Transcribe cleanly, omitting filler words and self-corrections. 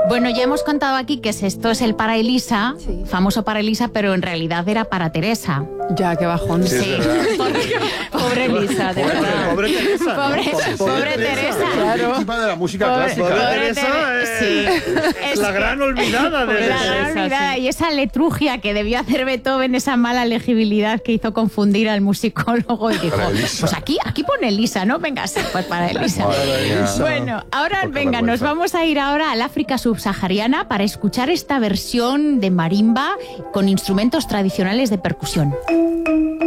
Bueno, ya hemos contado aquí que esto es el para Elisa, famoso para Elisa, pero en realidad era para Teresa. Ya, qué bajón. Sí. Pobre Elisa, de verdad. Pobre Teresa. Pobre Teresa. Claro. Víctima de la música clásica. Pobre Teresa es la gran olvidada de la gran olvidada. Y esa letrugia que debió hacer Beethoven, esa mala legibilidad que hizo confundir al musicólogo y dijo, pues aquí pone Elisa, ¿no? Venga, sí, pues para Elisa. Bueno, ahora venga, nos vamos a ir ahora al África subsahariana para escuchar esta versión de marimba con instrumentos tradicionales de percusión.